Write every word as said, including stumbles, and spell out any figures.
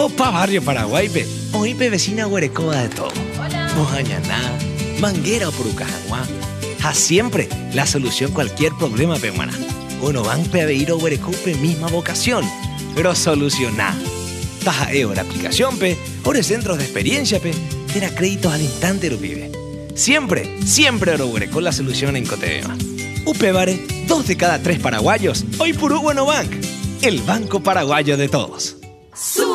Opa Barrio Paraguay, pe. Hoy pe vecina Huerecoba de todo. Hola. Mojañaná, Manguera o Purucajanguá. A siempre la solución cualquier problema, pe, maná. Uno van pe Aveiro Huerecope misma vocación. Pero solucioná. Taja E la aplicación, pe. Ore centros de experiencia, pe. Era créditos al instante, lo pibe. Siempre, siempre Oro Huereco la solución en Cotebema. Upevare, dos de cada tres paraguayos. Hoy Purú Bueno Bank. El banco paraguayo de todos. Su